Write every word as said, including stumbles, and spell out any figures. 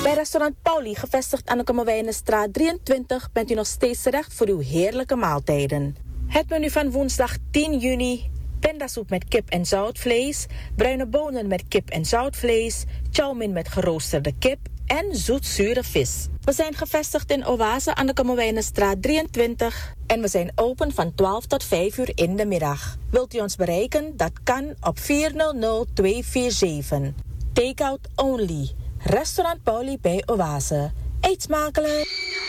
Bij restaurant Pauli, gevestigd aan de Kommerwijnenstraat drieëntwintig, bent u nog steeds terecht voor uw heerlijke maaltijden. Het menu van woensdag tien juni: pindasoep met kip en zoutvlees, bruine bonen met kip en zoutvlees, chow mein met geroosterde kip en zoetzure vis. We zijn gevestigd in Oase aan de Kommerwijnenstraat drieëntwintig en we zijn open van twaalf tot vijf uur in de middag. Wilt u ons bereiken? Dat kan op vier nul nul twee vier zeven. Takeout only. Restaurant Pauli bij Oase. Eet smakelijk!